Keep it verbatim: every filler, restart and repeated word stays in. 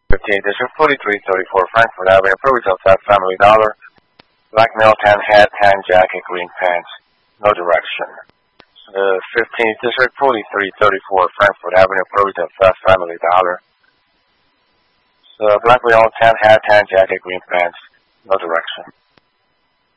fifteenth District, forty-three thirty-four Frankfurt Avenue, Purvisal Fat Family Dollar. Black male, tan hat, tan jacket, green pants. No direction. Uh, fifteenth District, forty-three thirty-four Frankfurt Avenue, Purvisal Fat Family Dollar. Uh, black male, tan hat, tan jacket, green pants. No direction.